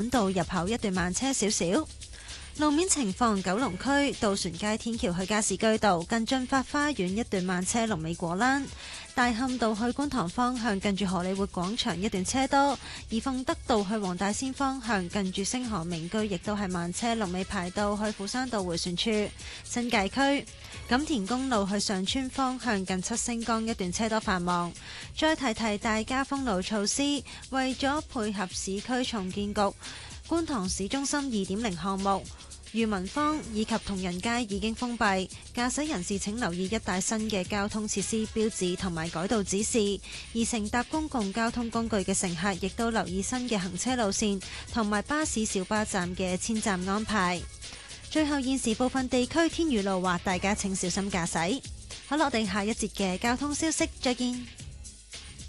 本道入口一段慢車少少。路面情況，九龍區渡船街天橋去加士居道近駿發花園一段慢車龍尾果欄，大磡道去觀塘方向近住荷里活廣場一段車多，而鳳德道去黃大仙方向近住星河名居亦都係慢車龍尾排到去斧山道迴旋處。新界區錦田公路去上村方向近七星崗一段車多繁忙。再提提大家封路措施，為咗配合市區重建局觀塘市中心2.0項目，裕民坊以及同仁街已經封閉，駕駛人士請留意一帶新嘅交通設施標誌同埋改道指示，而乘搭公共交通工具嘅乘客亦都留意新嘅行車路線同埋巴士小巴站嘅遷站安排。最後，現時部分地區天雨路滑，大家請小心駕駛。好啦，我哋下一節嘅交通消息再見。